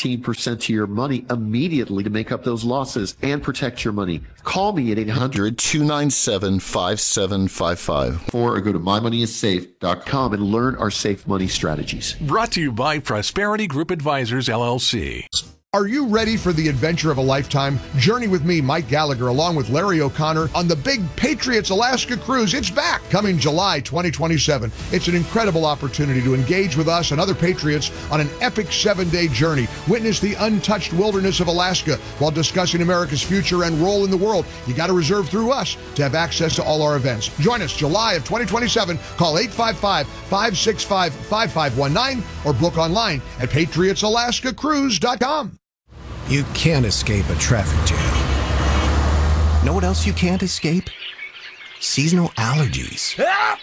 15% to your money immediately to make up those losses and protect your money. Call me at 800-297-5755 or go to mymoneyissafe.com and learn our safe money strategies. Brought to you by Prosperity Group Advisors, LLC. Are you ready for the adventure of a lifetime? Journey with me, Mike Gallagher, along with Larry O'Connor on the Big Patriots Alaska Cruise. It's back, coming July 2027. It's an incredible opportunity to engage with us and other patriots on an epic 7-day journey. Witness the untouched wilderness of Alaska while discussing America's future and role in the world. You got to reserve through us to have access to all our events. Join us July of 2027. Call 855-565-5519 or book online at patriotsalaskacruise.com. You can't escape a traffic jam. Know what else you can't escape? Seasonal allergies.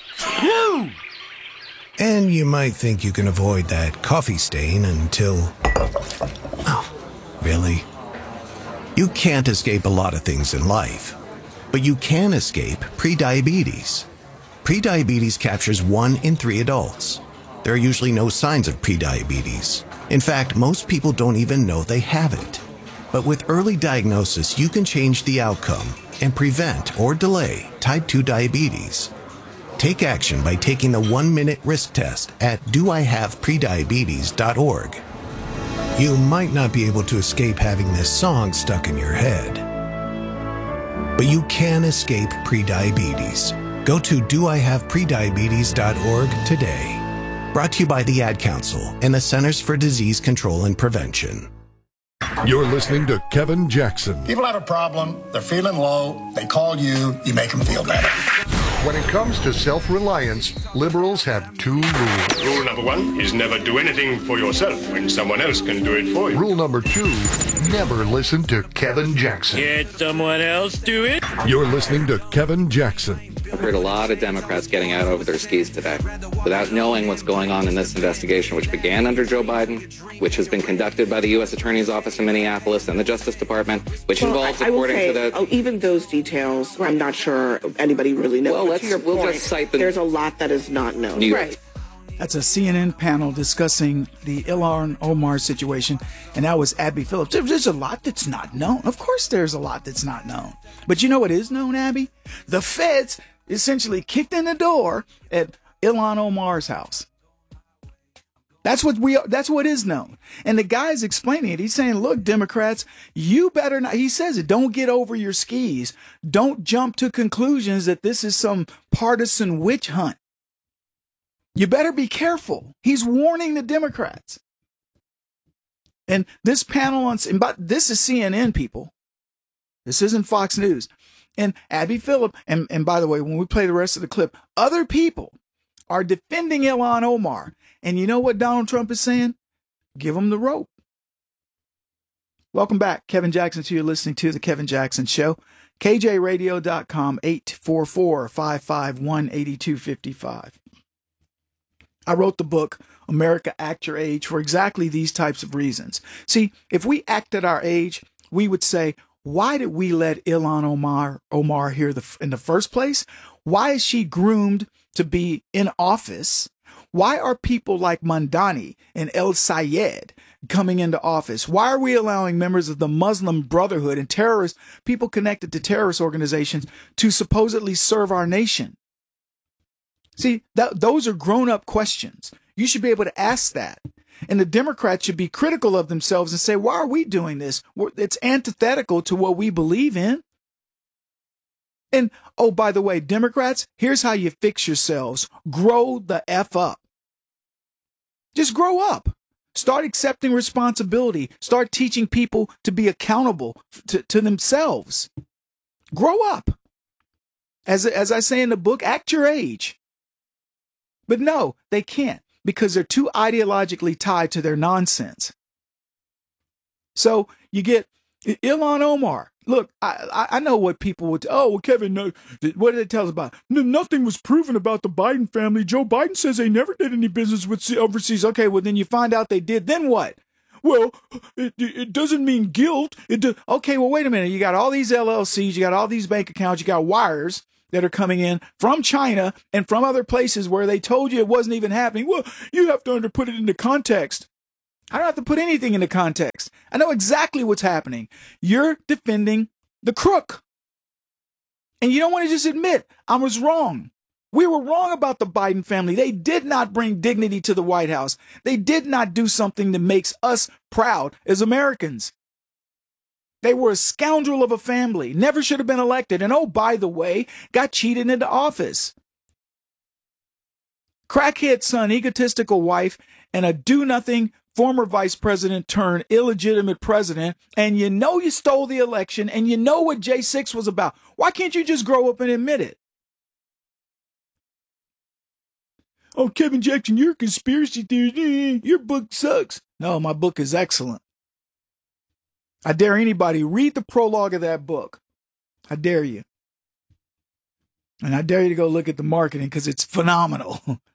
And you might think you can avoid that coffee stain until... Oh, really? You can't escape a lot of things in life, but you can escape prediabetes. Prediabetes captures 1 in 3 adults. There are usually no signs of prediabetes. In fact, most people don't even know they have it. But with early diagnosis, you can change the outcome and prevent or delay type 2 diabetes. Take action by taking the 1-minute risk test at doihaveprediabetes.org. You might not be able to escape having this song stuck in your head, but you can escape prediabetes. Go to doihaveprediabetes.org today. Brought to you by the Ad Council and the Centers for Disease Control and Prevention. You're listening to Kevin Jackson. People have a problem, they're feeling low, they call you, you make them feel better. When it comes to self-reliance, liberals have 2 rules. Rule number 1 is never do anything for yourself when someone else can do it for you. Rule number 2, never listen to Kevin Jackson. Let someone else do it. You're listening to Kevin Jackson. I've heard a lot of Democrats getting out over their skis today without knowing what's going on in this investigation, which began under Joe Biden, which has been conducted by the U.S. Attorney's Office in Minneapolis and the Justice Department, which involves, according to the... even those details, I'm not sure anybody really knows. Well, we'll just cite there's a lot that is not known. Right. That's a CNN panel discussing the Ilhan Omar situation, and that was Abby Phillips. There's a lot that's not known. Of course there's a lot that's not known. But you know what is known, Abby? The feds essentially kicked in the door at Ilhan Omar's house. That's what is known. And the guy's explaining it. He's saying, look, Democrats, you better not, he says it, don't get over your skis. Don't jump to conclusions that this is some partisan witch hunt. You better be careful. He's warning the Democrats. And this panel but this is CNN, people. This isn't Fox News. And Abby Phillip, and by the way, when we play the rest of the clip, other people are defending Ilhan Omar. And you know what Donald Trump is saying? Give him the rope. Welcome back. Kevin Jackson, you're listening to The Kevin Jackson Show. KJRadio.com, 844-551-8255. I wrote the book, America Act Your Age, for exactly these types of reasons. See, if we act at our age, we would say, why did we let Ilhan Omar here in the first place? Why is she groomed to be in office? Why are people like Mandani and El Sayed coming into office? Why are we allowing members of the Muslim Brotherhood and terrorists, people connected to terrorist organizations, to supposedly serve our nation? See, those are grown-up questions. You should be able to ask that. And the Democrats should be critical of themselves and say, why are we doing this? It's antithetical to what we believe in. And, oh, by the way, Democrats, here's how you fix yourselves. Grow the F up. Just grow up. Start accepting responsibility. Start teaching people to be accountable to themselves. Grow up. As I say in the book, act your age. But no, they can't, because they're too ideologically tied to their nonsense. So you get Ilhan Omar. Look, I know what people would. Oh, well, Kevin, no, what did it tell us about? No, nothing was proven about the Biden family. Joe Biden says they never did any business with overseas. Okay, well, then you find out they did. Then what? Well, it doesn't mean guilt. Okay, well, wait a minute. You got all these LLCs. You got all these bank accounts. You got wires that are coming in from China and from other places where they told you it wasn't even happening. Well, you have to put it into context. I don't have to put anything into context. I know exactly what's happening. You're defending the crook. And you don't want to just admit, I was wrong. We were wrong about the Biden family. They did not bring dignity to the White House. They did not do something that makes us proud as Americans. They were a scoundrel of a family, never should have been elected. And oh, by the way, got cheated into office. Crackhead son, egotistical wife, and a do-nothing former vice president turned illegitimate president. And you know you stole the election, and you know what J6 was about. Why can't you just grow up and admit it? Oh, Kevin Jackson, you're a conspiracy theorist. Your book sucks. No, my book is excellent. I dare anybody, read the prologue of that book. I dare you. And I dare you to go look at the marketing because it's phenomenal.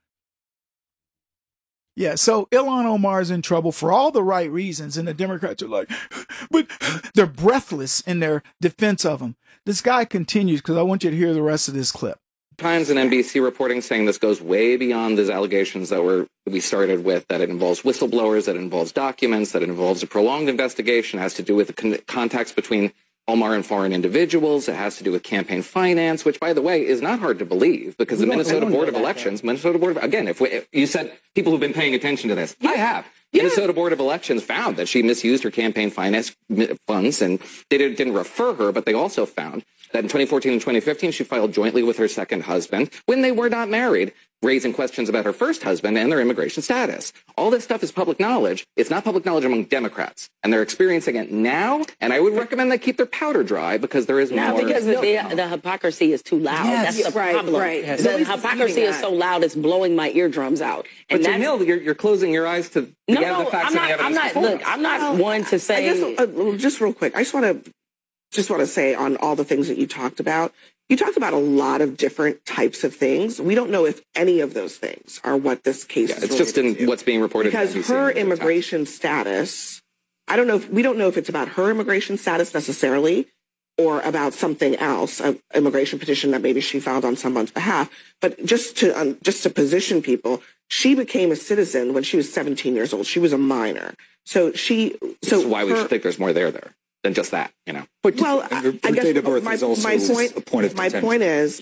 Yeah, so Ilhan Omar is in trouble for all the right reasons, and the Democrats are like, but they're breathless in their defense of him. This guy continues because I want you to hear the rest of this clip. Times and NBC reporting saying this goes way beyond these allegations that we started with, that it involves whistleblowers, that it involves documents, that it involves a prolonged investigation, it has to do with the contacts between Omar and foreign individuals. It has to do with campaign finance, which, by the way, is not hard to believe because the Minnesota Board of Elections, again, if you said people who've been paying attention to this, I have. Yeah. Minnesota Board of Elections found that she misused her campaign finance funds, and they didn't refer her, but they also found that in 2014 and 2015, she filed jointly with her second husband when they were not married, raising questions about her first husband and their immigration status. All this stuff is public knowledge. It's not public knowledge among Democrats, and they're experiencing it now. And I would recommend they keep their powder dry because there is more. Now, because the hypocrisy is too loud. Yes. That's the problem. Right. Yes. The hypocrisy is so loud, it's blowing my eardrums out. And but Jamil, you're closing your eyes to the facts and the evidence. I'm not one to say. Just real quick, I just want to say on all the things that you talked about. You talked about a lot of different types of things. We don't know if any of those things are what this case is. It's just in what's being reported. Because her immigration status, we don't know if it's about her immigration status necessarily or about something else, an immigration petition that maybe she filed on someone's behalf. But just to position people, she became a citizen when she was 17 years old. She was a minor. So that's why we should think there's more there than just that, you know. But I guess my point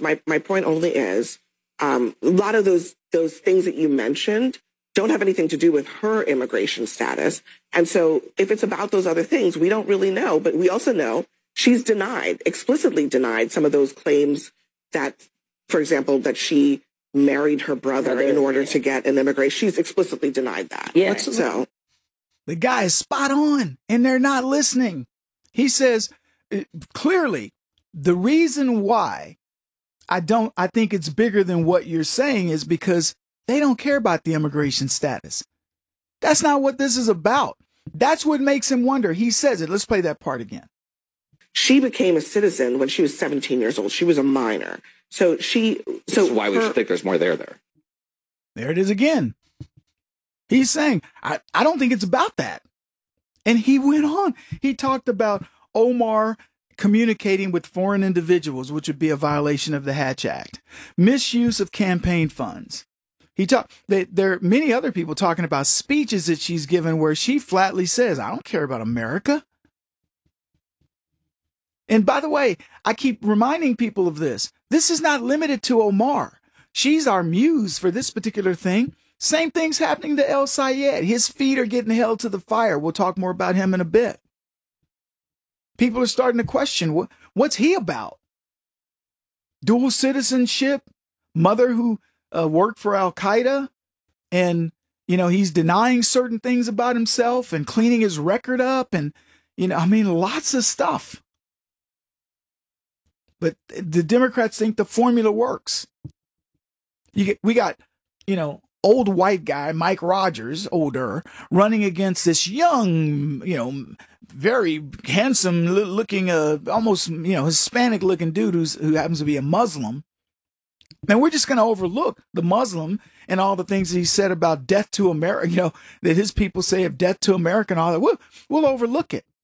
only is a lot of those things that you mentioned don't have anything to do with her immigration status. And so if it's about those other things, we don't really know. But we also know she's explicitly denied some of those claims that, for example, that she married her brother in order to get an immigration. She's explicitly denied that. Yeah. So the guy is spot on, and they're not listening. He says, clearly, the reason why I think it's bigger than what you're saying is because they don't care about the immigration status. That's not what this is about. That's what makes him wonder. He says it. Let's play that part again. She became a citizen when she was 17 years old. She was a minor. So that's why we should think there's more there. There it is again. He's saying, I don't think it's about that. And he went on. He talked about Omar communicating with foreign individuals, which would be a violation of the Hatch Act. Misuse of campaign funds. There are many other people talking about speeches that she's given where she flatly says, I don't care about America. And by the way, I keep reminding people of this. This is not limited to Omar. She's our muse for this particular thing. Same thing's happening to El Sayed. His feet are getting held to the fire. We'll talk more about him in a bit. People are starting to question, what's he about? Dual citizenship, mother who worked for Al-Qaeda, and, he's denying certain things about himself and cleaning his record up and, lots of stuff. But the Democrats think the formula works. We got, old white guy, Mike Rogers, older, running against this young, very handsome looking, almost, Hispanic looking dude who happens to be a Muslim. And we're just going to overlook the Muslim and all the things that he said about death to America, that his people say of death to America and all that. We'll overlook it.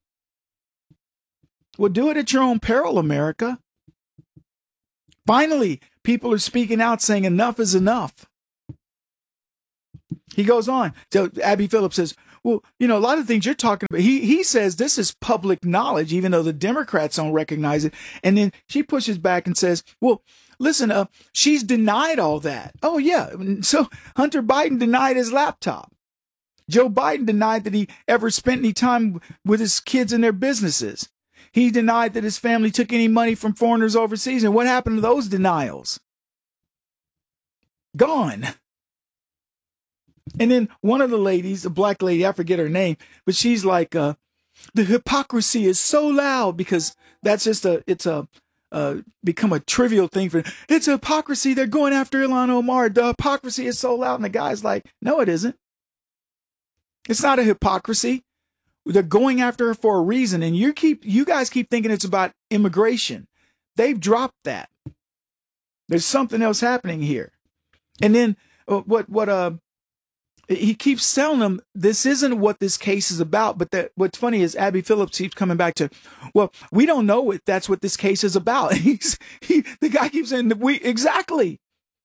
Well, do it at your own peril, America. Finally, people are speaking out saying enough is enough. He goes on. So Abby Phillips says, well, a lot of things you're talking about, he says this is public knowledge, even though the Democrats don't recognize it. And then she pushes back and says, well, listen, she's denied all that. Oh, yeah. So Hunter Biden denied his laptop. Joe Biden denied that he ever spent any time with his kids and their businesses. He denied that his family took any money from foreigners overseas. And what happened to those denials? Gone. And then one of the ladies, a black lady, I forget her name, but she's like, the hypocrisy is so loud, because that's just become a trivial thing for, it's hypocrisy. They're going after Ilhan Omar. The hypocrisy is so loud. And the guy's like, no, it isn't. It's not a hypocrisy. They're going after her for a reason. And you guys keep thinking it's about immigration. They've dropped that. There's something else happening here. And then he keeps telling them this isn't what this case is about. But what's funny is Abby Phillips keeps coming back to, well, we don't know if that's what this case is about. The guy keeps saying exactly.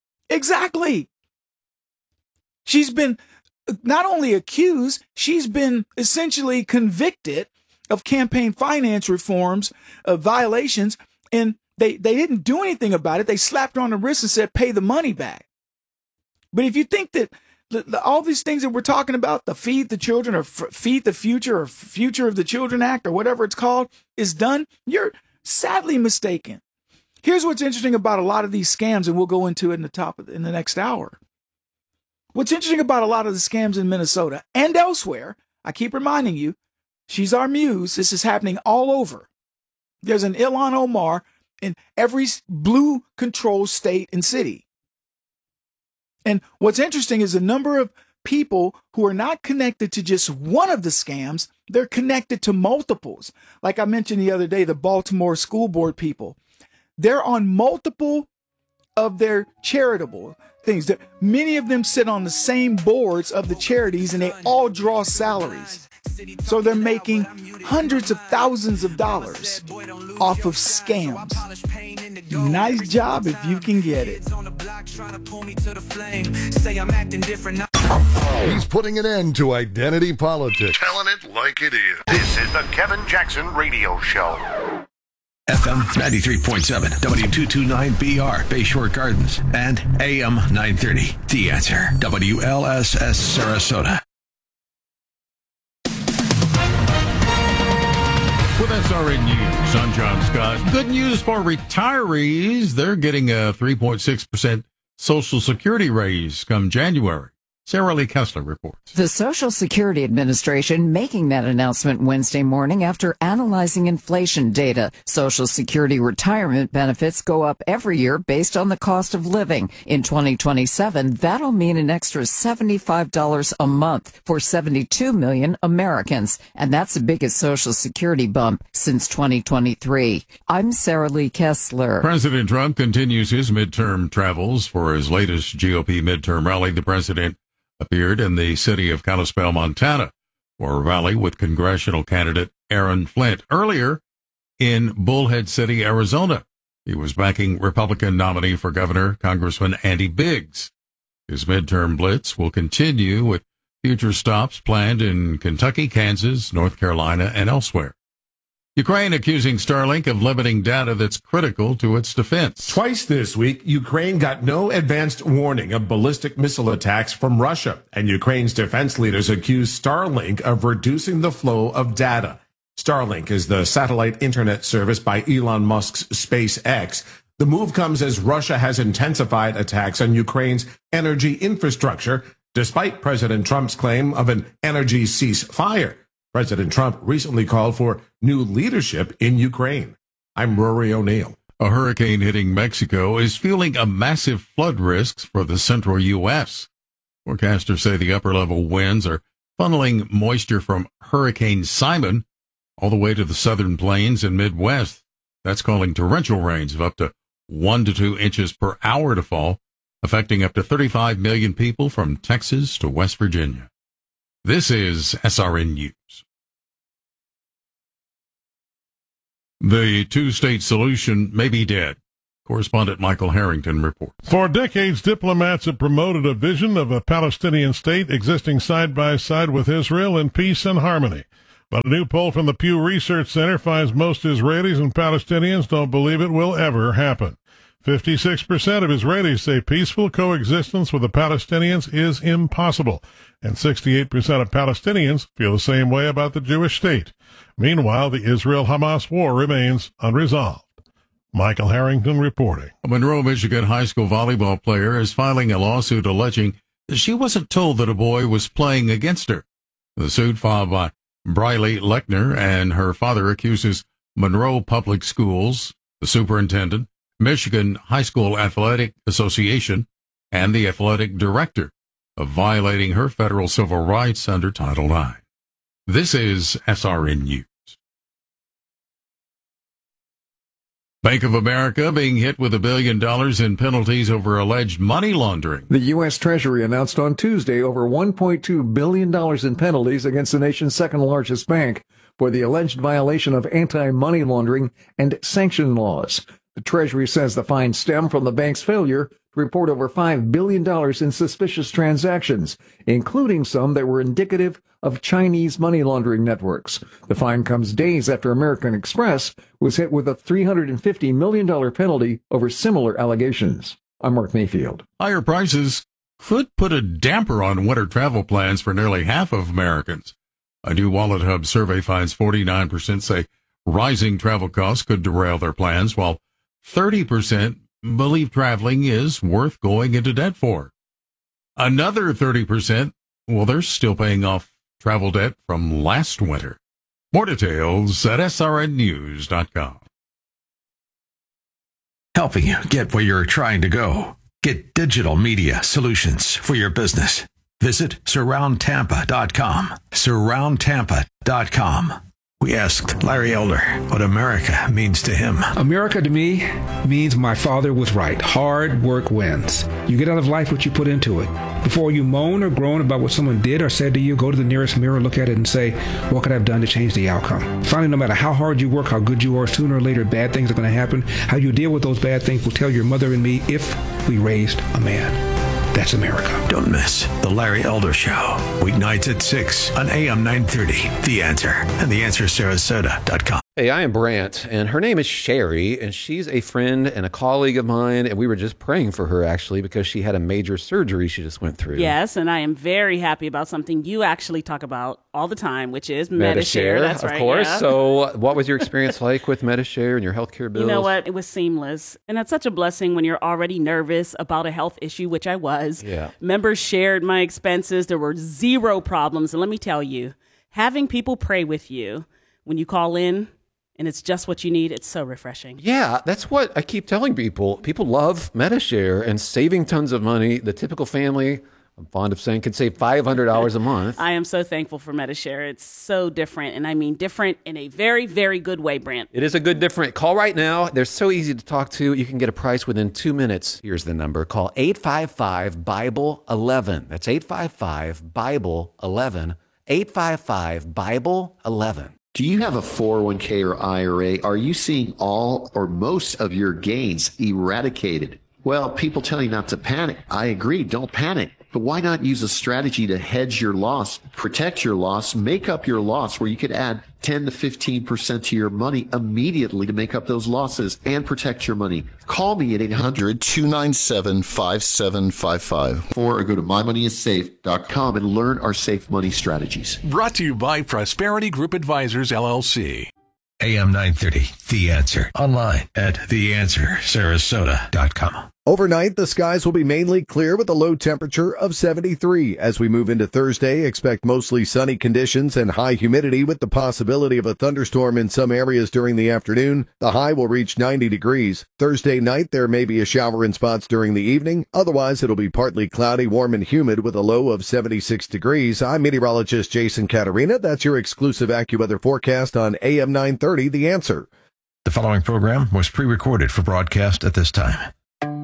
She's been not only accused, she's been essentially convicted of campaign finance reforms, violations, and they didn't do anything about it. They slapped her on the wrist and said, pay the money back. But if you think that all these things that we're talking about, the Feed the Children or Feed the Future or Future of the Children Act or whatever it's called, is done, you're sadly mistaken. Here's what's interesting about a lot of these scams, and we'll go into it in the next hour. What's interesting about a lot of the scams in Minnesota and elsewhere, I keep reminding you, she's our muse. This is happening all over. There's an Ilhan Omar in every blue controlled state and city. And what's interesting is the number of people who are not connected to just one of the scams, they're connected to multiples. Like I mentioned the other day, the Baltimore school board people, they're on multiple of their charitable things. Many of them sit on the same boards of the charities, and they all draw salaries. So they're making hundreds of thousands of dollars off of scams. Nice job if you can get it. He's putting an end to identity politics. Telling it like it is. This is the Kevin Jackson Radio Show. FM 93.7, W229BR, Bayshore Gardens, and AM 930. The Answer, WLSS Sarasota. With SRN News, I'm John Scott. Good news for retirees. They're getting a 3.6% Social Security raise come January. Sarah Lee Kessler reports. The Social Security Administration making that announcement Wednesday morning after analyzing inflation data. Social Security retirement benefits go up every year based on the cost of living. In 2027, that'll mean an extra $75 a month for 72 million Americans. And that's the biggest Social Security bump since 2023. I'm Sarah Lee Kessler. President Trump continues his midterm travels. For his latest GOP midterm rally, the president appeared in the city of Kalispell, Montana, for a rally with congressional candidate Aaron Flint. Earlier, in Bullhead City, Arizona, he was backing Republican nominee for governor, Congressman Andy Biggs. His midterm blitz will continue with future stops planned in Kentucky, Kansas, North Carolina, and elsewhere. Ukraine accusing Starlink of limiting data that's critical to its defense. Twice this week, Ukraine got no advanced warning of ballistic missile attacks from Russia, and Ukraine's defense leaders accuse Starlink of reducing the flow of data. Starlink is the satellite internet service by Elon Musk's SpaceX. The move comes as Russia has intensified attacks on Ukraine's energy infrastructure, despite President Trump's claim of an energy ceasefire. President Trump recently called for new leadership in Ukraine. I'm Rory O'Neill. A hurricane hitting Mexico is fueling a massive flood risks for the central U.S. Forecasters say the upper-level winds are funneling moisture from Hurricane Simon all the way to the southern plains and Midwest. That's calling torrential rains of up to 1 to 2 inches per hour to fall, affecting up to 35 million people from Texas to West Virginia. This is SRN News. The two-state solution may be dead, Correspondent Michael Harrington reports. For decades, diplomats have promoted a vision of a Palestinian state existing side by side with Israel in peace and harmony. But a new poll from the Pew Research Center finds most Israelis and Palestinians don't believe it will ever happen. 56% of Israelis say peaceful coexistence with the Palestinians is impossible, and 68% of Palestinians feel the same way about the Jewish state. Meanwhile, the Israel-Hamas war remains unresolved. Michael Harrington reporting. A Monroe, Michigan high school volleyball player is filing a lawsuit alleging that she wasn't told that a boy was playing against her. The suit filed by Briley Lechner and her father accuses Monroe Public Schools, the superintendent, Michigan High School Athletic Association, and the athletic director of violating her federal civil rights under Title IX. This is SRN News. Bank of America being hit with $1 billion in penalties over alleged money laundering. The U.S. Treasury announced on Tuesday over $1.2 billion in penalties against the nation's second largest bank for the alleged violation of anti-money laundering and sanction laws. The Treasury says the fines stem from the bank's failure to report over $5 billion in suspicious transactions, including some that were indicative of Chinese money laundering networks. The fine comes days after American Express was hit with a $350 million penalty over similar allegations. I'm Mark Mayfield. Higher prices could put a damper on winter travel plans for nearly half of Americans. A new Wallet Hub survey finds 49% say rising travel costs could derail their plans, while 30% believe traveling is worth going into debt for. Another 30%, well, they're still paying off travel debt from last winter. More details at srnnews.com. Helping you get where you're trying to go. Get digital media solutions for your business. Visit surroundtampa.com. Surroundtampa.com. We asked Larry Elder what America means to him. America to me means my father was right. Hard work wins. You get out of life what you put into it. Before you moan or groan about what someone did or said to you, go to the nearest mirror, look at it, and say, what could I have done to change the outcome? Finally, no matter how hard you work, how good you are, sooner or later, bad things are going to happen. How you deal with those bad things will tell your mother and me if we raised a man. That's America. Don't miss The Larry Elder Show. Weeknights at 6 on AM 930. The Answer and TheAnswerSarasota.com. Hey, I am Brant, and her name is Sherry, and she's a friend and a colleague of mine, and we were just praying for her, actually, because she had a major surgery she just went through. Yes, and I am very happy about something you actually talk about all the time, which is Medi-Share. That's right. Of course. Yeah. So what was your experience like with Medi-Share and your healthcare bills? You know what? It was seamless, and that's such a blessing when you're already nervous about a health issue, which I was. Yeah. Members shared my expenses. There were zero problems, and let me tell you, having people pray with you when you call in, and it's just what you need, it's so refreshing. Yeah, that's what I keep telling people. People love Medi-Share and saving tons of money. The typical family, I'm fond of saying, could save $500 a month. I am so thankful for Medi-Share. It's so different, and I mean different in a very, very good way, Brant. It is a good different. Call right now. They're so easy to talk to. You can get a price within 2 minutes. Here's the number. Call 855-BIBLE-11. That's 855-BIBLE-11. 855-BIBLE-11. Do you have a 401k or IRA? Are you seeing all or most of your gains eradicated? Well, people tell you not to panic. I agree, don't panic. But why not use a strategy to hedge your loss, protect your loss, make up your loss, where you could add 10 to 15% to your money immediately to make up those losses and protect your money? Call me at 800-297-5755 or go to mymoneyissafe.com and learn our safe money strategies. Brought to you by Prosperity Group Advisors, LLC. AM 930, The Answer. Online at TheAnswerSarasota.com. Overnight, the skies will be mainly clear with a low temperature of 73. As we move into Thursday, expect mostly sunny conditions and high humidity with the possibility of a thunderstorm in some areas during the afternoon. The high will reach 90 degrees. Thursday night, there may be a shower in spots during the evening. Otherwise, it'll be partly cloudy, warm, and humid with a low of 76 degrees. I'm meteorologist Jason Caterina. That's your exclusive AccuWeather forecast on AM 930, The Answer. The following program was pre-recorded for broadcast at this time.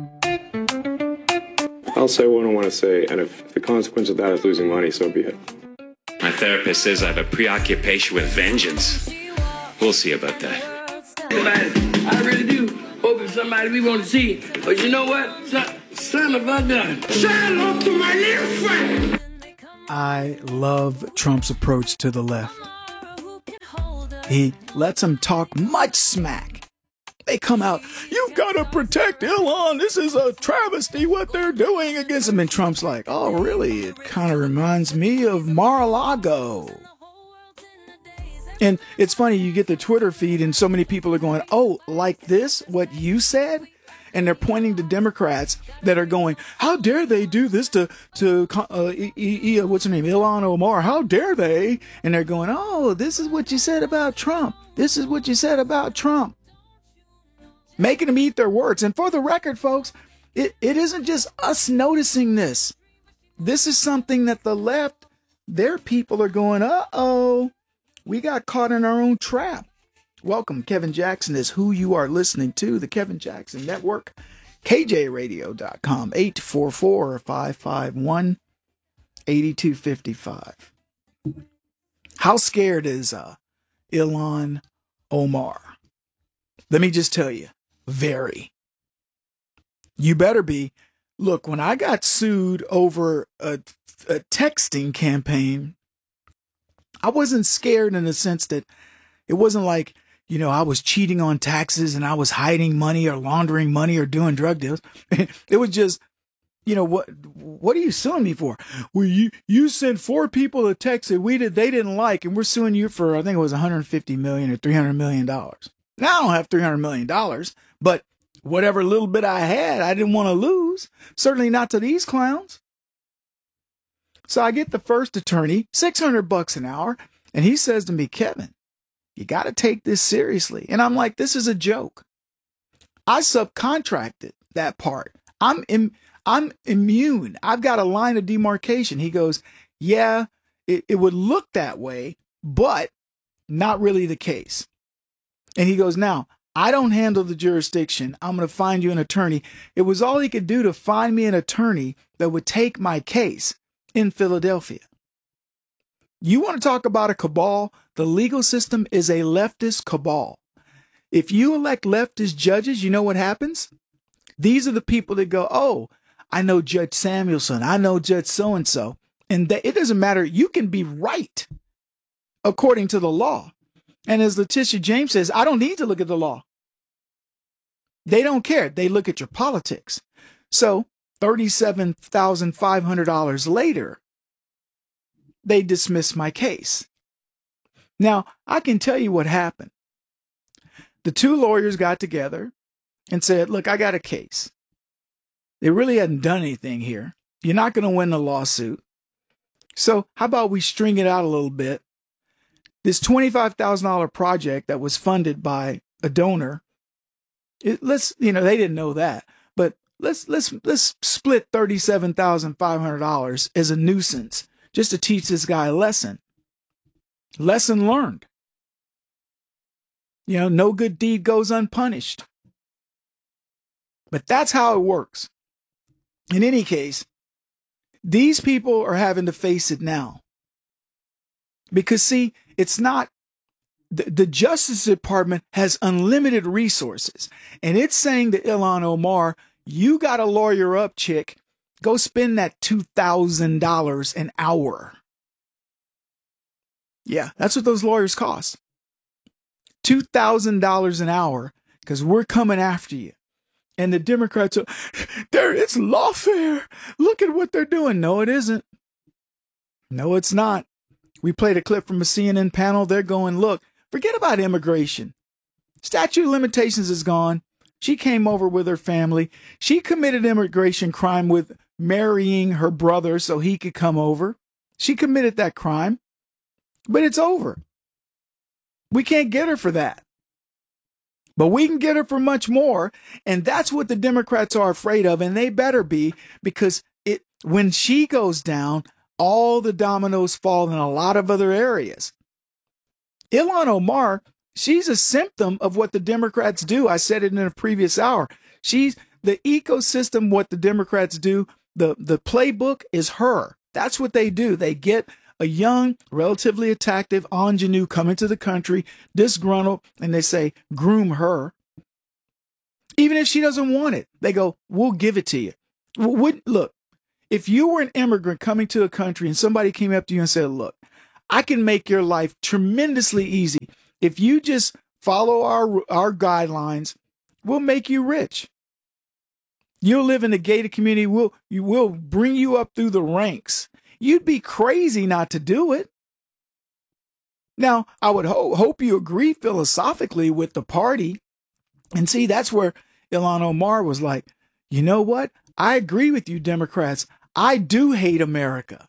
I'll say what I want to say, and if the consequence of that is losing money, so be it. My therapist says I have a preoccupation with vengeance. We'll see about that. I really do. hoping somebody we want to see. But you know what? Son of a gun. Say hello to my little friend. I love Trump's approach to the left. He lets them talk much smack. They come out, you've got to protect Elon. This is a travesty what they're doing against him. And Trump's like, oh, really? It kind of reminds me of Mar-a-Lago. And it's funny, you get the Twitter feed and so many people are going, oh, like this, what you said? And they're pointing to Democrats that are going, how dare they do this to what's her name, Ilhan Omar? How dare they? And they're going, oh, this is what you said about Trump. This is what you said about Trump. Making them eat their words. And for the record, folks, it isn't just us noticing this. This is something that the left, their people are going, uh-oh, we got caught in our own trap. Welcome. Kevin Jackson is who you are listening to, the Kevin Jackson Network, KJRadio.com, 844-551-8255. How scared is Ilhan Omar? Let me just tell you, very. You better be. Look, when I got sued over a texting campaign, I wasn't scared in the sense that it wasn't like, you know, I was cheating on taxes and I was hiding money or laundering money or doing drug deals. It was just, you know, what are you suing me for? Well, you sent 4 people a text that they didn't like, and we're suing you for, I think it was $150 million or $300 million. Now I don't have $300 million, but whatever little bit I had, I didn't want to lose. Certainly not to these clowns. So I get the first attorney, $600 an hour, and he says to me, Kevin, you got to take this seriously. And I'm like, this is a joke. I subcontracted that part. I'm immune. I've got a line of demarcation. He goes, yeah, it would look that way, but not really the case. And he goes, now, I don't handle the jurisdiction. I'm going to find you an attorney. It was all he could do to find me an attorney that would take my case in Philadelphia. You want to talk about a cabal? The legal system is a leftist cabal. If you elect leftist judges, you know what happens? These are the people that go, oh, I know Judge Samuelson. I know Judge so-and-so. And it doesn't matter. You can be right according to the law. And as Letitia James says, I don't need to look at the law. They don't care. They look at your politics. So $37,500 later, they dismiss my case. Now, I can tell you what happened. The 2 lawyers got together and said, look, I got a case. They really hadn't done anything here. You're not going to win the lawsuit. So how about we string it out a little bit? This $25,000 project that was funded by a donor, they didn't know that, but let's split $37,500 as a nuisance just to teach this guy a lesson. Lesson learned. You know, no good deed goes unpunished. But that's how it works. In any case, these people are having to face it now. Because, see, it's not, the Justice Department has unlimited resources. And it's saying to Ilhan Omar, you got a lawyer up, chick. Go spend that $2,000 an hour. Yeah, that's what those lawyers cost. $2,000 an hour, because we're coming after you. And the Democrats are, it's lawfare. Look at what they're doing. No, it isn't. No, it's not. We played a clip from a CNN panel. They're going, look, forget about immigration. Statute of limitations is gone. She came over with her family. She committed immigration crime with marrying her brother so he could come over. She committed that crime, but it's over. We can't get her for that. But we can get her for much more. And that's what the Democrats are afraid of. And they better be, because when she goes down, all the dominoes fall in a lot of other areas. Ilhan Omar, she's a symptom of what the Democrats do. I said it in a previous hour. She's the ecosystem, what the Democrats do. The playbook is her. That's what they do. They get a young, relatively attractive ingenue coming to the country, disgruntled, and they say, groom her. Even if she doesn't want it, they go, we'll give it to you. Look, if you were an immigrant coming to a country and somebody came up to you and said, look, I can make your life tremendously easy. If you just follow our guidelines, we'll make you rich. You'll live in the gated community. We'll bring you up through the ranks. You'd be crazy not to do it. Now, I would hope you agree philosophically with the party. And see, that's where Ilhan Omar was like, you know what? I agree with you, Democrats. I do hate America.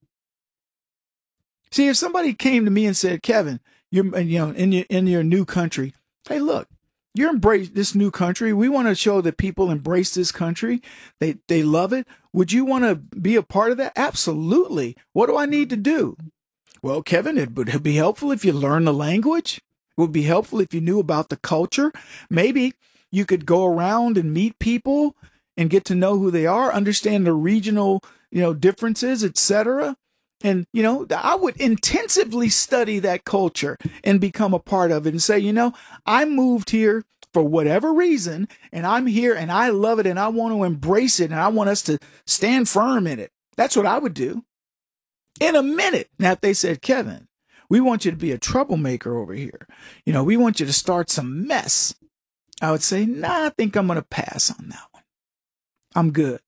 See, if somebody came to me and said, Kevin, you're in your new country, hey, look, you embrace this new country. We want to show that people embrace this country. They love it. Would you want to be a part of that? Absolutely. What do I need to do? Well, Kevin, it would be helpful if you learn the language. It would be helpful if you knew about the culture. Maybe you could go around and meet people and get to know who they are, understand the regional, differences, etc. And, I would intensively study that culture and become a part of it and say, I moved here for whatever reason, and I'm here and I love it and I want to embrace it and I want us to stand firm in it. That's what I would do in a minute. Now, if they said, Kevin, we want you to be a troublemaker over here. We want you to start some mess. I would say, I think I'm going to pass on that one. I'm good.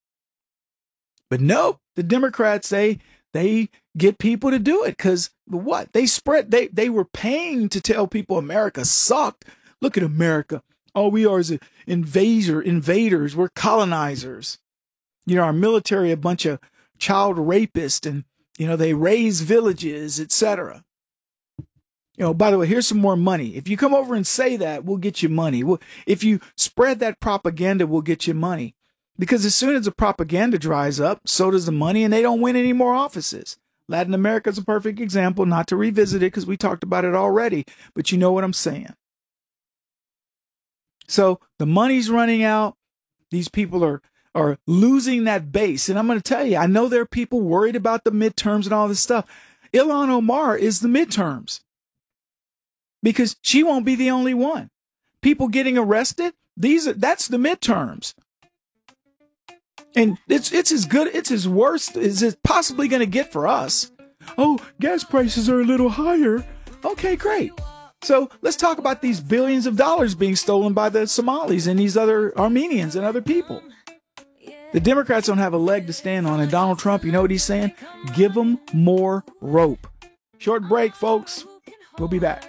But nope, the Democrats, they get people to do it because what? They were paying to tell people America sucked. Look at America. All we are is invaders. We're colonizers. Our military, a bunch of child rapists, and, they raise villages, etc. By the way, here's some more money. If you come over and say that, we'll get you money. If you spread that propaganda, we'll get you money. Because as soon as the propaganda dries up, so does the money, and they don't win any more offices. Latin America is a perfect example, not to revisit it because we talked about it already, but you know what I'm saying. So the money's running out. These people are losing that base. And I'm going to tell you, I know there are people worried about the midterms and all this stuff. Ilhan Omar is the midterms because she won't be the only one. People getting arrested, that's the midterms. And it's as good, it's as worse as it's possibly going to get for us. Oh, gas prices are a little higher. Okay, great. So let's talk about these billions of dollars being stolen by the Somalis and these other Armenians and other people. The Democrats don't have a leg to stand on. And Donald Trump, you know what he's saying? Give them more rope. Short break, folks. We'll be back.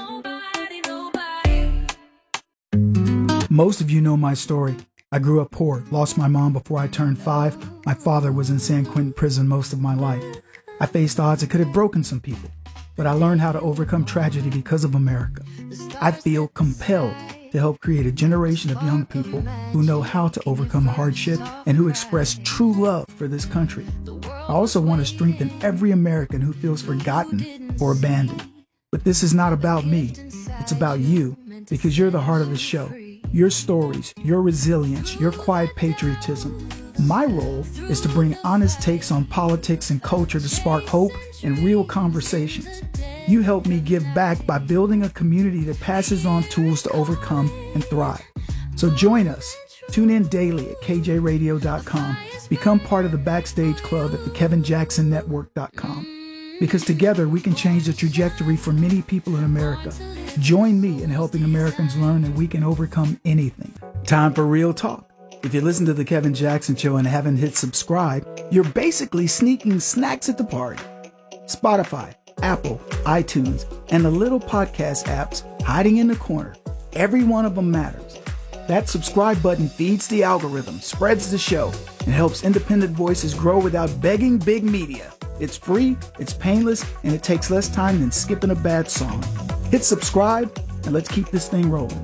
Most of you know my story. I grew up poor, lost my mom before I turned 5. My father was in San Quentin prison most of my life. I faced odds that could have broken some people, but I learned how to overcome tragedy because of America. I feel compelled to help create a generation of young people who know how to overcome hardship and who express true love for this country. I also want to strengthen every American who feels forgotten or abandoned. But this is not about me. It's about you, because you're the heart of the show. Your stories, your resilience, your quiet patriotism. My role is to bring honest takes on politics and culture to spark hope and real conversations. You help me give back by building a community that passes on tools to overcome and thrive. So join us. Tune in daily at kjradio.com. Become part of the Backstage Club at thekevinjacksonnetwork.com. Because together we can change the trajectory for many people in America. Join me in helping Americans learn that we can overcome anything. Time for real talk. If you listen to The Kevin Jackson Show and haven't hit subscribe, you're basically sneaking snacks at the party. Spotify, Apple, iTunes, and the little podcast apps hiding in the corner. Every one of them matters. That subscribe button feeds the algorithm, spreads the show, and helps independent voices grow without begging big media. It's free, it's painless, and it takes less time than skipping a bad song. Hit subscribe, and let's keep this thing rolling.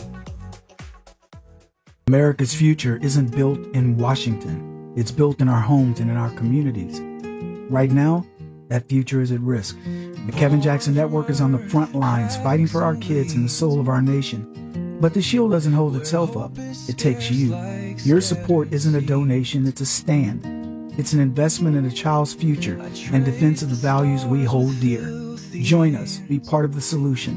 America's future isn't built in Washington. It's built in our homes and in our communities. Right now, that future is at risk. The Kevin Jackson Network is on the front lines fighting for our kids and the soul of our nation. But the shield doesn't hold itself up. It takes you. Your support isn't a donation, it's a stand. It's an investment in a child's future and defense of the values we hold dear. Join us. Be part of the solution.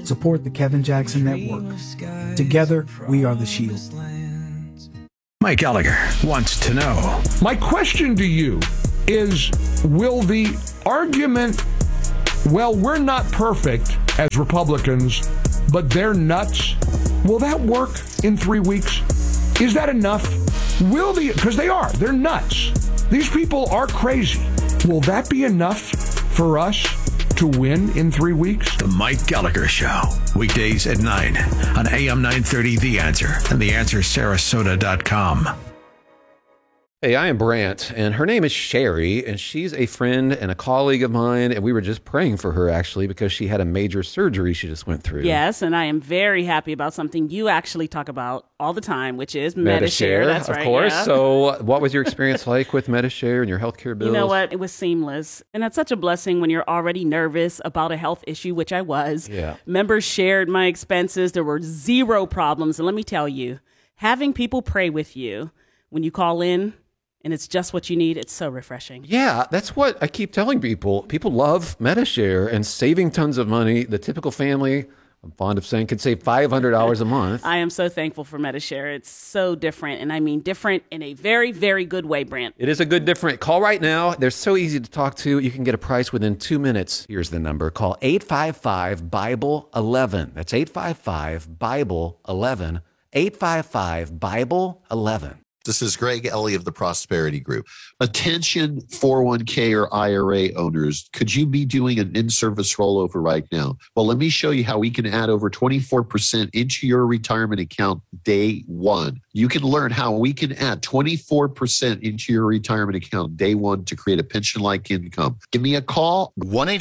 Support the Kevin Jackson Network. Together, we are the Shield. Mike Gallagher wants to know. My question to you is, will the argument, well, we're not perfect as Republicans, but they're nuts, will that work in 3 weeks? Is that enough? Because they're nuts. These people are crazy. Will that be enough for us to win in 3 weeks? The Mike Gallagher Show. Weekdays at 9 on AM 930 The Answer and TheAnswerSarasota.com. Hey, I am Brant, and her name is Sherry, and she's a friend and a colleague of mine, and we were just praying for her, actually, because she had a major surgery she just went through. Yes, and I am very happy about something you actually talk about all the time, which is Medi-Share. That's right, of course. Yeah. So what was your experience like with Medi-Share and your healthcare bills? You know what? It was seamless, and that's such a blessing when you're already nervous about a health issue, which I was. Yeah. Members shared my expenses. There were zero problems, and let me tell you, having people pray with you when you call in, and it's just what you need, it's so refreshing. Yeah, that's what I keep telling people. People love Medi-Share and saving tons of money. The typical family, I'm fond of saying, could save $500 a month. I am so thankful for Medi-Share. It's so different, and I mean different in a very, very good way, Brant. It is a good different. Call right now. They're so easy to talk to. You can get a price within 2 minutes. Here's the number. Call 855-BIBLE-11. That's 855-BIBLE-11. 855-BIBLE-11. This is Greg Ellie of the Prosperity Group. Attention 401k or IRA owners, could you be doing an in-service rollover right now? Well, let me show you how we can add over 24% into your retirement account day one. You can learn how we can add 24% into your retirement account day one to create a pension-like income. Give me a call.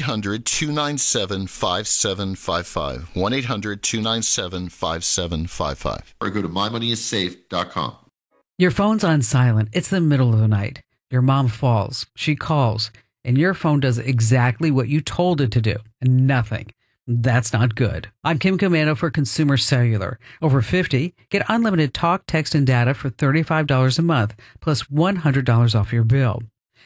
1-800-297-5755. 1-800-297-5755. Or go to mymoneyissafe.com. Your phone's on silent. It's the middle of the night. Your mom falls. She calls. And your phone does exactly what you told it to do. Nothing. That's not good. I'm Kim Commando for Consumer Cellular. Over 50, get unlimited talk, text, and data for $35 a month, plus $100 off your bill.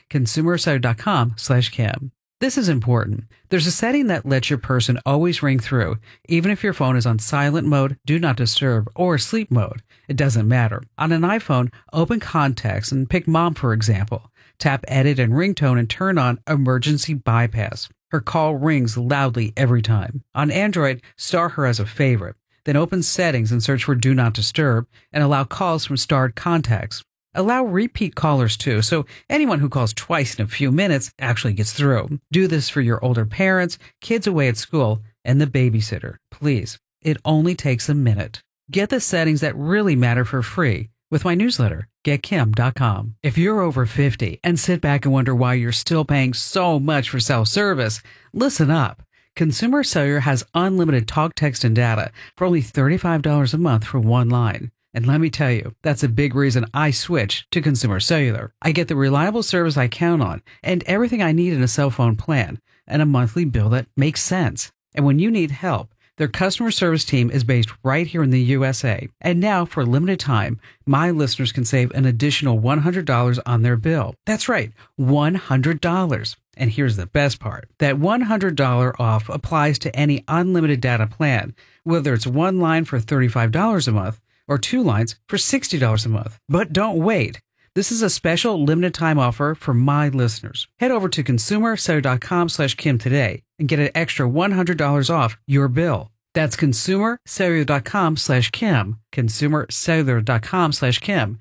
ConsumerCellular.com/Kim. This is important. There's a setting that lets your person always ring through, even if your phone is on silent mode, do not disturb, or sleep mode. It doesn't matter. On an iPhone, open contacts and pick Mom, for example. Tap Edit and Ringtone and turn on Emergency Bypass. Her call rings loudly every time. On Android, star her as a favorite. Then open Settings and search for Do Not Disturb and allow calls from starred contacts. Allow repeat callers too, so anyone who calls twice in a few minutes actually gets through. Do this for your older parents, kids away at school, and the babysitter. Please, it only takes a minute. Get the settings that really matter for free with my newsletter, GetKim.com. If you're over 50 and sit back and wonder why you're still paying so much for self-service, listen up. Consumer Cellular has unlimited talk, text, and data for only $35 a month for one line. And let me tell you, that's a big reason I switched to Consumer Cellular. I get the reliable service I count on and everything I need in a cell phone plan and a monthly bill that makes sense. And when you need help, their customer service team is based right here in the USA. And now, for a limited time, my listeners can save an additional $100 on their bill. That's right, $100. And here's the best part. That $100 off applies to any unlimited data plan, whether it's one line for $35 a month or two lines for $60 a month. But don't wait. This is a special limited time offer for my listeners. Head over to consumercellular.com/Kim today and get an extra $100 off your bill. That's consumercellular.com/Kim, consumercellular.com/Kim,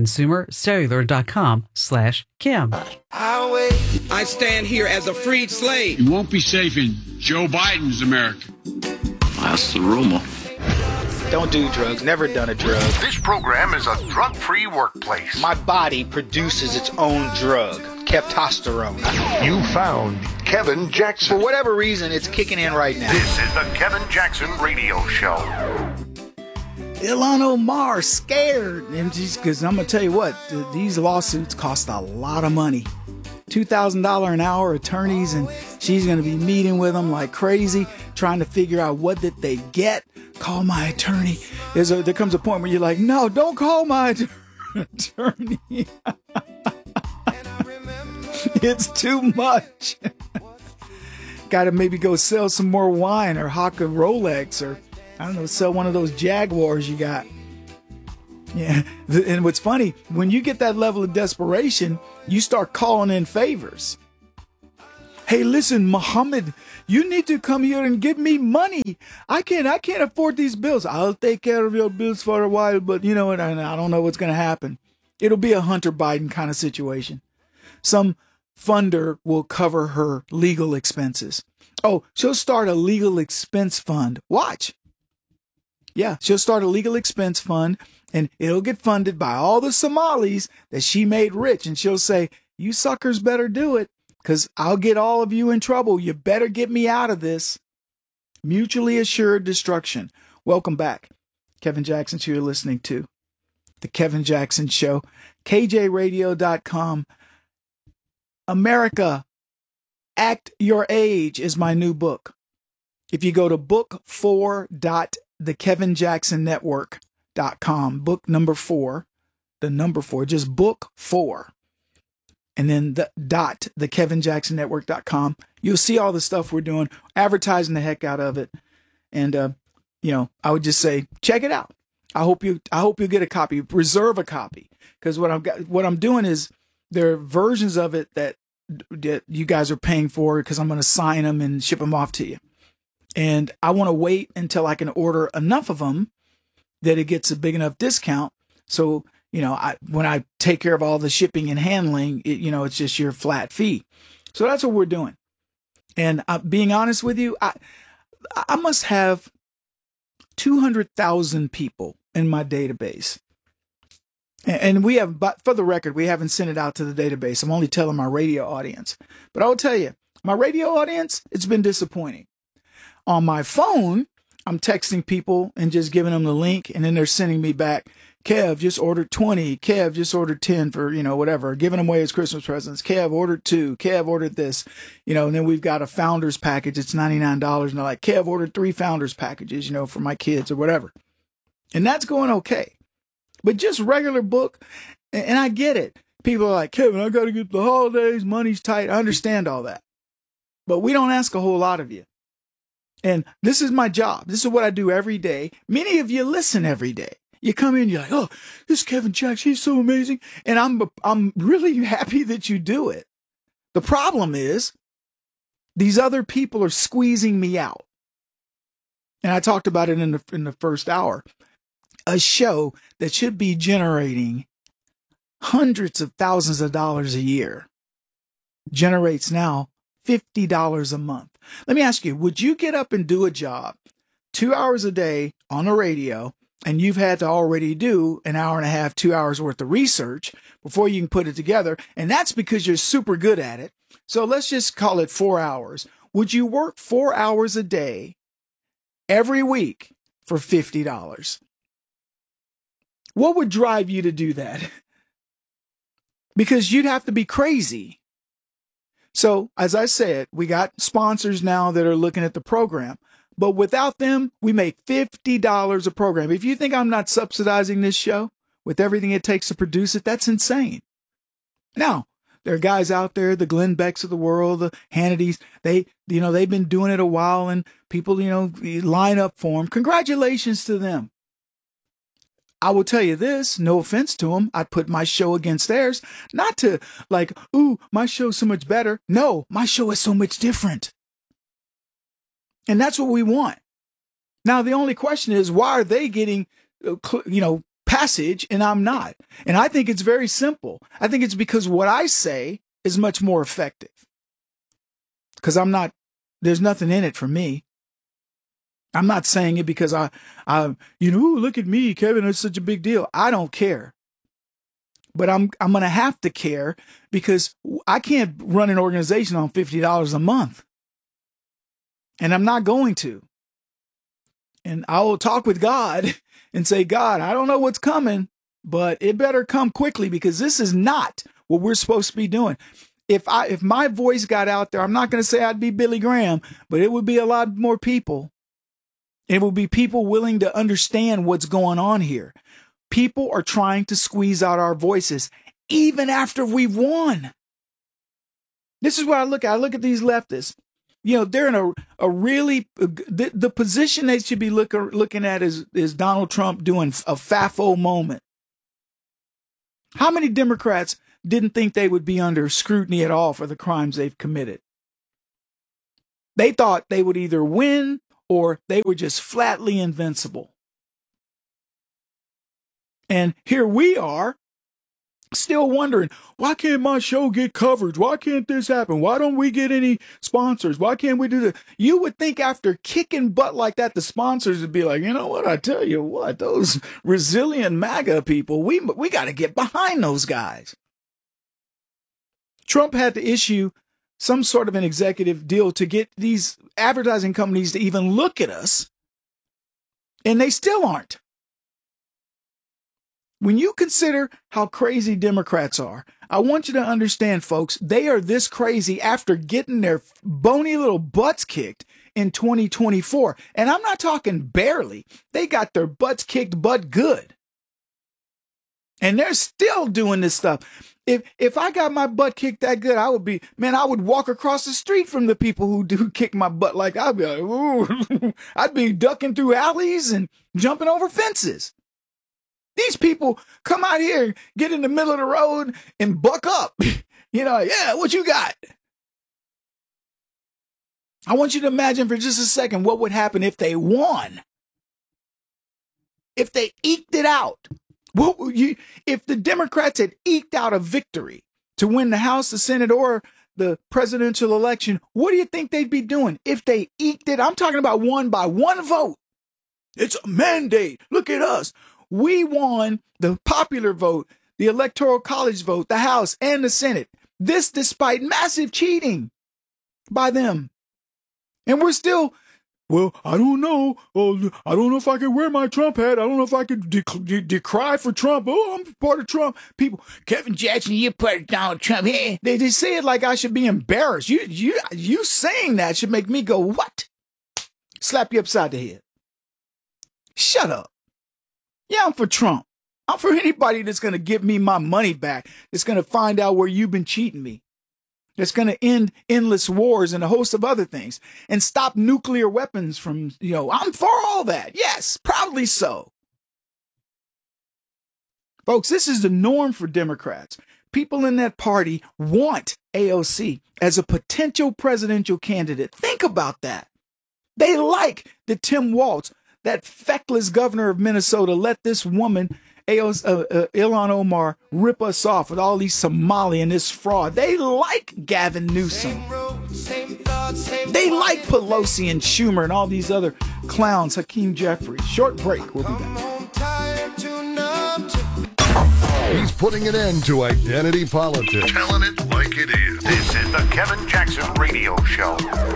consumercellular.com/Kim. I stand here as a freed slave. You won't be safe in Joe Biden's America. That's the rumor. Don't do drugs. Never done a drug. This program is a drug-free workplace. My body produces its own drug, testosterone. You found Kevin Jackson. For whatever reason, it's kicking in right now. This is the Kevin Jackson Radio Show. Ilhan Omar scared. Because I'm going to tell you what, these lawsuits cost a lot of money. $2,000 an hour attorneys, and she's going to be meeting with them like crazy, trying to figure out what did they get. Call my attorney. There comes a point where you're like, no, don't call my attorney. It's too much. got to maybe go sell some more wine or hawk a Rolex or, I don't know, sell one of those Jaguars you got. Yeah. And what's funny, when you get that level of desperation, you start calling in favors. Hey, listen, Muhammad, you need to come here and give me money. I can't afford these bills. I'll take care of your bills for a while, but you know what? I don't know what's going to happen. It'll be a Hunter Biden kind of situation. Some funder will cover her legal expenses. Oh, she'll start a legal expense fund. Watch. Yeah, she'll start a legal expense fund, and it'll get funded by all the Somalis that she made rich. And she'll say, you suckers better do it, because I'll get all of you in trouble. You better get me out of this. Mutually assured destruction. Welcome back. Kevin Jackson, who you're listening to. The Kevin Jackson Show. KJRadio.com. America, Act Your Age is my new book. If you go to book4.thekevinjacksonnetwork.com, book number 4, the number 4, just book 4, and then thekevinjacksonnetwork.com, you'll see all the stuff we're doing, advertising the heck out of it. And, I would just say, check it out. I hope you get a copy, reserve a copy, because what I'm doing is there are versions of it that you guys are paying for because I'm going to sign them and ship them off to you. And I want to wait until I can order enough of them that it gets a big enough discount. So, when I take care of all the shipping and handling, it's just your flat fee. So that's what we're doing. And being honest with you, I must have 200,000 people in my database. And we have, but for the record, we haven't sent it out to the database. I'm only telling my radio audience. But I'll tell you, my radio audience, it's been disappointing. On my phone, I'm texting people and just giving them the link, and then they're sending me back, Kev just ordered 20. Kev just ordered 10 for, whatever, giving them away as Christmas presents. Kev ordered 2. Kev ordered this, and then we've got a founders package. It's $99. And they're like, Kev ordered 3 founders packages, for my kids or whatever. And that's going okay. But just regular book, and I get it. People are like, Kevin, I got to get the holidays, money's tight. I understand all that. But we don't ask a whole lot of you. And this is my job. This is what I do every day. Many of you listen every day. You come in, you're like, oh, this Kevin Jackson, he's so amazing. And I'm really happy that you do it. The problem is these other people are squeezing me out. And I talked about it in the first hour. A show that should be generating hundreds of thousands of dollars a year generates now $50 a month. Let me ask you, would you get up and do a job 2 hours a day on the radio, and you've had to already do an hour and a half, 2 hours worth of research before you can put it together? And that's because you're super good at it. So let's just call it 4 hours. Would you work 4 hours a day every week for $50? What would drive you to do that? Because you'd have to be crazy. So, as I said, we got sponsors now that are looking at the program. But without them, we make $50 a program. If you think I'm not subsidizing this show with everything it takes to produce it, that's insane. Now, there are guys out there, the Glenn Becks of the world, the Hannitys, they've been doing it a while, and people, line up for them. Congratulations to them. I will tell you this, no offense to them, I'd put my show against theirs, not to like, ooh, my show's so much better. No, my show is so much different. And that's what we want. Now, the only question is, why are they getting, passage and I'm not? And I think it's very simple. I think it's because what I say is much more effective. Because there's nothing in it for me. I'm not saying it because look at me, Kevin, it's such a big deal. I don't care. But I'm going to have to care because I can't run an organization on $50 a month. And I'm not going to. And I will talk with God and say, God, I don't know what's coming, but it better come quickly because this is not what we're supposed to be doing. If my voice got out there, I'm not going to say I'd be Billy Graham, but it would be a lot more people. It will be people willing to understand what's going on here. People are trying to squeeze out our voices, even after we've won. This is what I look at. I look at these leftists. they're in a really, the position they should be looking at is Donald Trump doing a FAFO moment. How many Democrats didn't think they would be under scrutiny at all for the crimes they've committed? They thought they would either win or they were just flatly invincible. And here we are, still wondering, why can't my show get coverage? Why can't this happen? Why don't we get any sponsors? Why can't we do this? You would think after kicking butt like that, the sponsors would be like, you know what? I tell you what, those resilient MAGA people, we got to get behind those guys. Trump had to issue some sort of an executive deal to get these advertising companies to even look at us, and they still aren't. When you consider how crazy Democrats are, I want you to understand, folks, they are this crazy after getting their bony little butts kicked in 2024. And I'm not talking barely. They got their butts kicked but good. And they're still doing this stuff. If I got my butt kicked that good, I would walk across the street from the people who do kick my butt. Like, I'd be like, ooh, I'd be ducking through alleys and jumping over fences. These people come out here, get in the middle of the road and buck up. Yeah, what you got? I want you to imagine for just a second what would happen if they won. If they eked it out. If the Democrats had eked out a victory to win the House, the Senate, or the presidential election, what do you think they'd be doing if they eked it? I'm talking about won by one vote. It's a mandate. Look at us. We won the popular vote, the Electoral College vote, the House, and the Senate. This despite massive cheating by them. And we're still, well, I don't know. I don't know if I can wear my Trump hat. I don't know if I could decry for Trump. Oh, I'm part of Trump. People, Kevin Jackson, you're part of Donald Trump. Hey, they say it like I should be embarrassed. You saying that should make me go, what? Slap you upside the head. Shut up. Yeah, I'm for Trump. I'm for anybody that's going to give me my money back, that's going to find out where you've been cheating me, that's going to end endless wars and a host of other things, and stop nuclear weapons from, I'm for all that. Yes, proudly so. Folks, this is the norm for Democrats. People in that party want AOC as a potential presidential candidate. Think about that. They like that Tim Walz, that feckless governor of Minnesota, let this woman, Ilhan Omar, rip us off with all these Somali and this fraud. They like Gavin Newsom. They like Pelosi and Schumer and all these other clowns, Hakeem Jeffries. Short break. We'll be back. He's putting an end to identity politics. Telling it like it is. This is the Kevin Jackson Radio Show.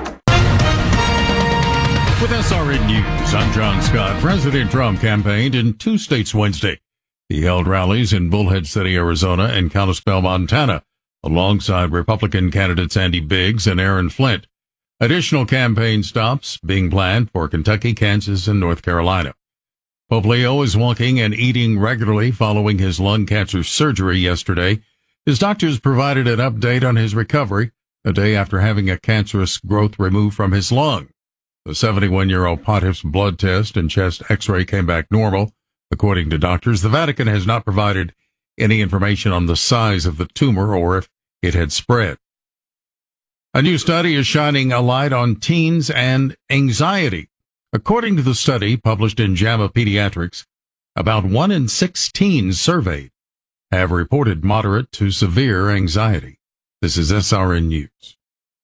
With SRN News, I'm John Scott. President Trump campaigned in 2 states Wednesday. He held rallies in Bullhead City, Arizona, and Kalispell, Montana, alongside Republican candidates Andy Biggs and Aaron Flint. Additional campaign stops being planned for Kentucky, Kansas, and North Carolina. Pope Leo is walking and eating regularly following his lung cancer surgery yesterday. His doctors provided an update on his recovery a day after having a cancerous growth removed from his lung. The 71-year-old pontiff's blood test and chest x-ray came back normal. According to doctors, the Vatican has not provided any information on the size of the tumor or if it had spread. A new study is shining a light on teens and anxiety. According to the study published in JAMA Pediatrics, about 1 in 6 teens surveyed have reported moderate to severe anxiety. This is SRN News.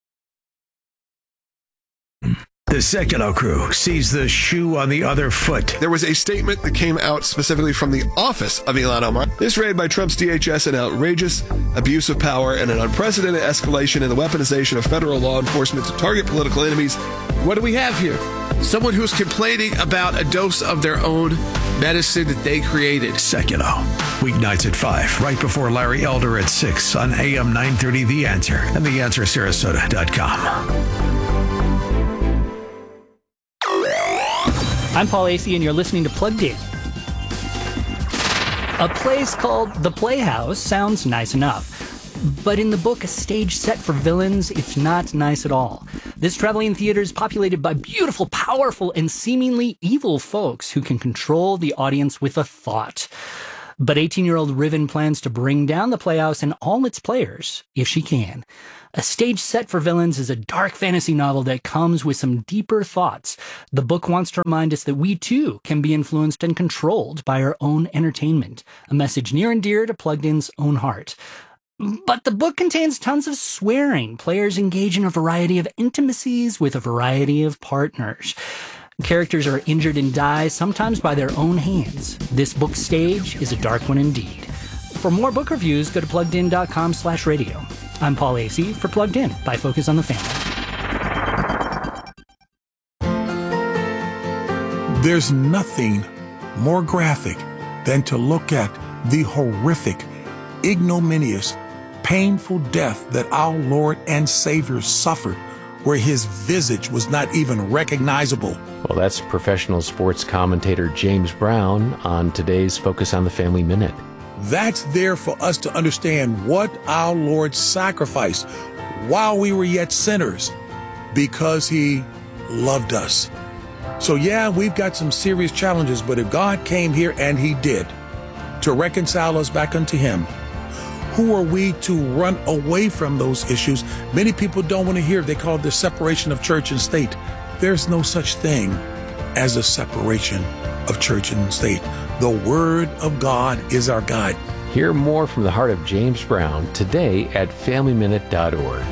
The Sekulow crew sees the shoe on the other foot. There was a statement that came out specifically from the office of Ilhan Omar. This raid by Trump's DHS, an outrageous abuse of power and an unprecedented escalation in the weaponization of federal law enforcement to target political enemies. What do we have here? Someone who's complaining about a dose of their own medicine that they created. Sekulow. Weeknights at 5, right before Larry Elder at 6 on AM 930 The Answer and TheAnswerSarasota.com. I'm Paul Acey, and you're listening to Plugged In. A place called The Playhouse sounds nice enough. But in the book, A Stage Set for Villains, it's not nice at all. This traveling theater is populated by beautiful, powerful, and seemingly evil folks who can control the audience with a thought. But 18-year-old Riven plans to bring down the Playhouse and all its players, if she can. A Stage Set for Villains is a dark fantasy novel that comes with some deeper thoughts. The book wants to remind us that we, too, can be influenced and controlled by our own entertainment, a message near and dear to Plugged In's own heart. But the book contains tons of swearing. Players engage in a variety of intimacies with a variety of partners. Characters are injured and die, sometimes by their own hands. This book stage is a dark one indeed. For more book reviews, go to pluggedin.com/radio. I'm Paul Asay for Plugged In by Focus on the Family. There's nothing more graphic than to look at the horrific, ignominious, painful death that our Lord and Savior suffered, where his visage was not even recognizable. Well, that's professional sports commentator James Brown on today's Focus on the Family Minute. That's there for us to understand what our Lord sacrificed while we were yet sinners, because he loved us. So yeah, we've got some serious challenges, but if God came here, and he did, to reconcile us back unto him, who are we to run away from those issues? Many people don't want to hear. They call it the separation of church and state. There's no such thing as a separation of church and state. The Word of God is our guide. Hear more from the heart of James Brown today at FamilyMinute.org.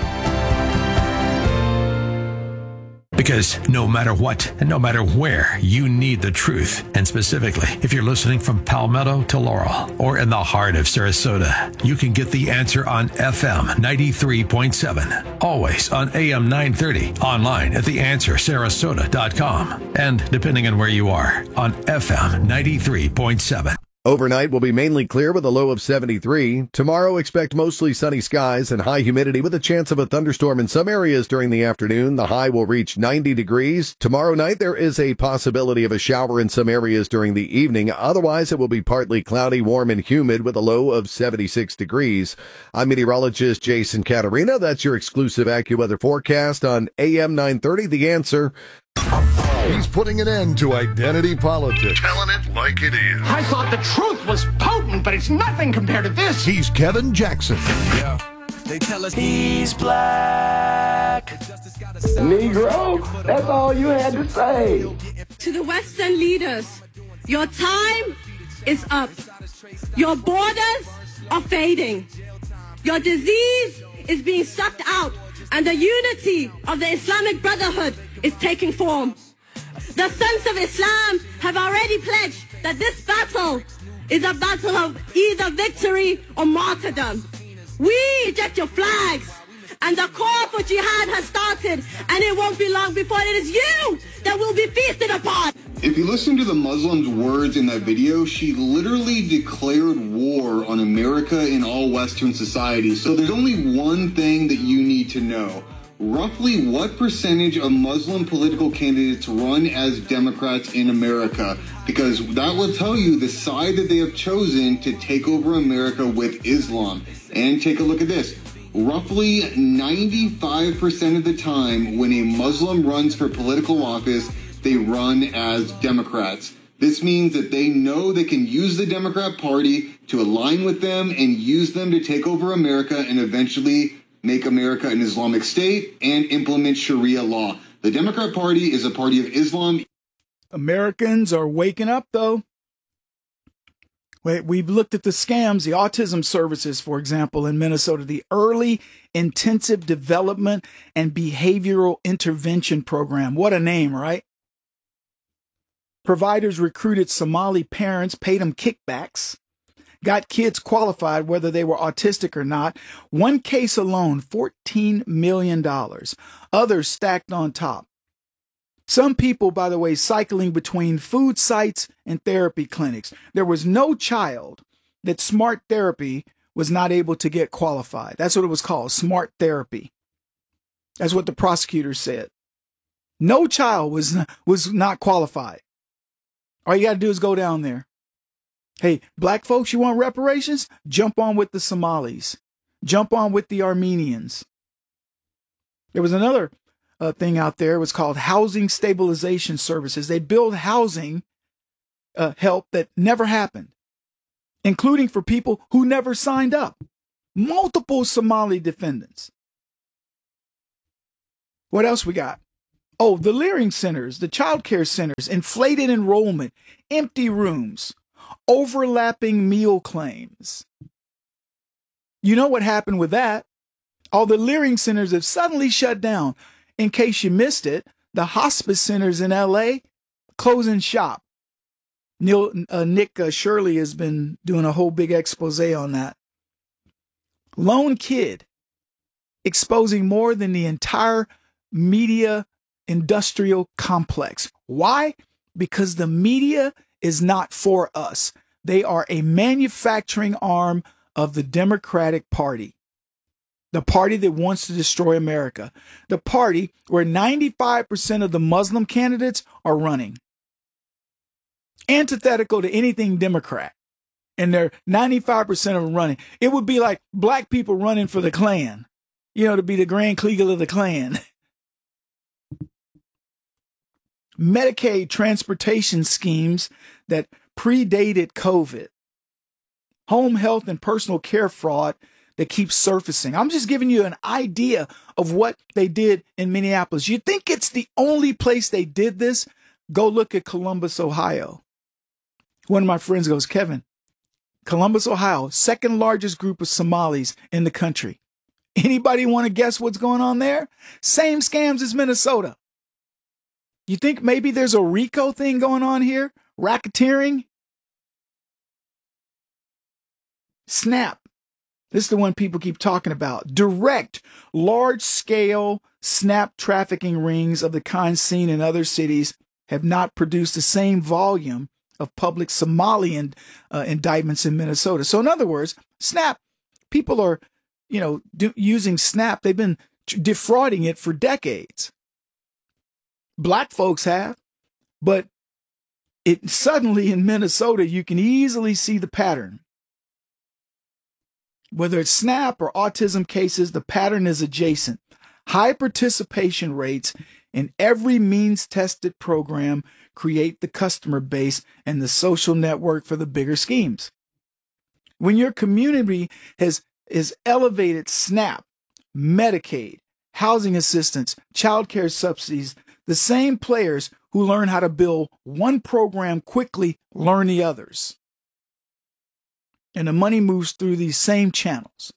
Because no matter what and no matter where, you need the truth. And specifically, if you're listening from Palmetto to Laurel or in the heart of Sarasota, you can get the answer on FM 93.7. Always on AM 930. Online at theanswersarasota.com. And depending on where you are, on FM 93.7. Overnight will be mainly clear with a low of 73. Tomorrow, expect mostly sunny skies and high humidity with a chance of a thunderstorm in some areas during the afternoon. The high will reach 90 degrees. Tomorrow night, there is a possibility of a shower in some areas during the evening. Otherwise, it will be partly cloudy, warm, and humid with a low of 76 degrees. I'm meteorologist Jason Caterina. That's your exclusive AccuWeather forecast on AM 930. The Answer. He's putting an end to identity politics. Telling it like it is. I thought the truth was potent, but it's nothing compared to this. He's Kevin Jackson. Yeah. They tell us he's black. Negro, that's all you had to say. To the Western leaders, your time is up. Your borders are fading. Your disease is being sucked out, and the unity of the Islamic Brotherhood is taking form. The Sons of Islam have already pledged that this battle is a battle of either victory or martyrdom. We eject your flags, and the call for jihad has started, and it won't be long before it is you that will be feasted upon. If you listen to the Muslim's words in that video, she literally declared war on America and all Western society. So there's only one thing that you need to know. Roughly what percentage of Muslim political candidates run as Democrats in America? Because that will tell you the side that they have chosen to take over America with Islam. And take a look at this. Roughly 95% of the time when a Muslim runs for political office, they run as Democrats. This means that they know they can use the Democrat Party to align with them and use them to take over America and eventually make America an Islamic state and implement Sharia law. The Democrat Party is a party of Islam. Americans are waking up, though. We've looked at the scams, the autism services, for example, in Minnesota, the Early Intensive Development and Behavioral Intervention Program. What a name, right? Providers recruited Somali parents, paid them kickbacks, got kids qualified whether they were autistic or not. One case alone, $14 million. Others stacked on top. Some people, by the way, cycling between food sites and therapy clinics. There was no child that Smart Therapy was not able to get qualified. That's what it was called, Smart Therapy. That's what the prosecutor said. No child was not qualified. All you got to do is go down there. Hey, black folks, you want reparations? Jump on with the Somalis. Jump on with the Armenians. There was another thing out there. It was called Housing Stabilization Services. They build housing help that never happened, including for people who never signed up. Multiple Somali defendants. What else we got? Oh, the Leering centers, the child care centers, inflated enrollment, empty rooms, overlapping meal claims. You know what happened with that? All the Leering centers have suddenly shut down. In case you missed it, the hospice centers in LA closing shop. Nick Shirley has been doing a whole big expose on that. Lone Kid exposing more than the entire media industrial complex. Why? Because the media is not for us. They are a manufacturing arm of the Democratic Party, the party that wants to destroy America, the party where 95% of the Muslim candidates are running. Antithetical to anything Democrat. And they're 95% of them running. It would be like black people running for the Klan, to be the Grand Kleagle of the Klan. Medicaid transportation schemes that predated COVID. Home health and personal care fraud that keeps surfacing. I'm just giving you an idea of what they did in Minneapolis. You think it's the only place they did this? Go look at Columbus, Ohio. One of my friends goes, Kevin, Columbus, Ohio, second largest group of Somalis in the country. Anybody want to guess what's going on there? Same scams as Minnesota. You think maybe there's a RICO thing going on here? Racketeering? SNAP. This is the one people keep talking about. Direct, large-scale SNAP trafficking rings of the kind seen in other cities have not produced the same volume of public Somali indictments in Minnesota. So in other words, SNAP, people are, using SNAP. They've been defrauding it for decades. Black folks have, but it suddenly in Minnesota, you can easily see the pattern. Whether it's SNAP or autism cases, the pattern is adjacent. High participation rates in every means-tested program create the customer base and the social network for the bigger schemes. When your community has elevated SNAP, Medicaid, housing assistance, child care subsidies, the same players who learn how to build one program quickly learn the others. And the money moves through these same channels.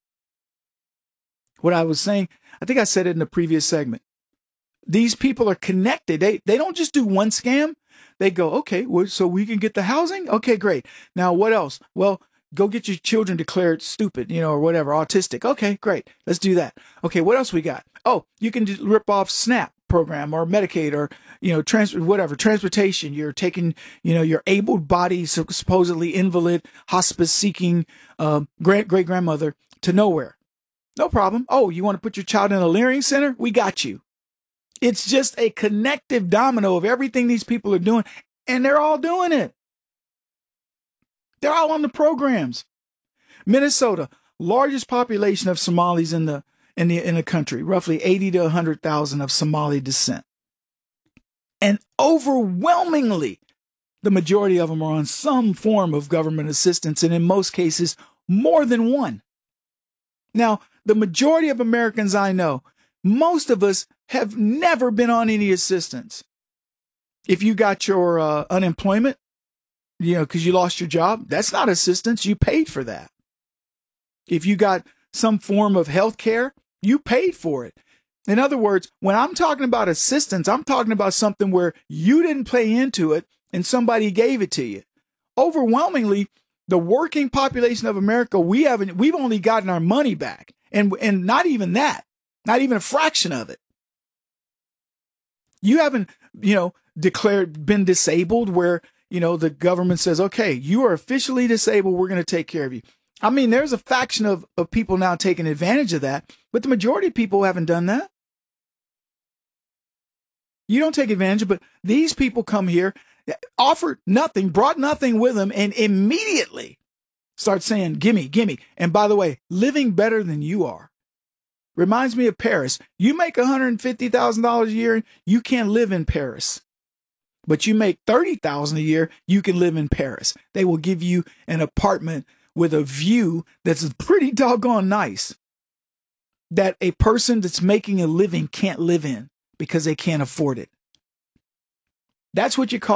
What I was saying, I think I said it in the previous segment. These people are connected. They don't just do one scam. They go, okay, well, so we can get the housing? Okay, great. Now what else? Well, go get your children declared stupid, or whatever, autistic. Okay, great. Let's do that. Okay, what else we got? Oh, you can rip off SNAP program or Medicaid or, transportation. You're taking, your able-bodied, supposedly invalid, hospice-seeking great-grandmother to nowhere. No problem. Oh, you want to put your child in a Leering center? We got you. It's just a connective domino of everything these people are doing, and they're all doing it. They're all on the programs. Minnesota, largest population of Somalis in the country, roughly 80 to 100,000 of Somali descent. And overwhelmingly, the majority of them are on some form of government assistance, and in most cases, more than one. Now, the majority of Americans I know, most of us have never been on any assistance. If you got your unemployment, because you lost your job, that's not assistance. You paid for that. If you got some form of health care, you paid for it. In other words, when I'm talking about assistance, I'm talking about something where you didn't pay into it and somebody gave it to you. Overwhelmingly, the working population of America, we've only gotten our money back. And not even that, not even a fraction of it. You haven't, been disabled where, the government says, okay, you are officially disabled. We're going to take care of you. I mean, there's a faction of people now taking advantage of that, but the majority of people haven't done that. You don't take advantage of it, but these people come here, offered nothing, brought nothing with them, and immediately Start saying, gimme, gimme. And by the way, living better than you are. Reminds me of Paris. You make $150,000 a year, you can't live in Paris. But you make $30,000 a year, you can live in Paris. They will give you an apartment with a view that's pretty doggone nice, that a person that's making a living can't live in because they can't afford it. That's what you call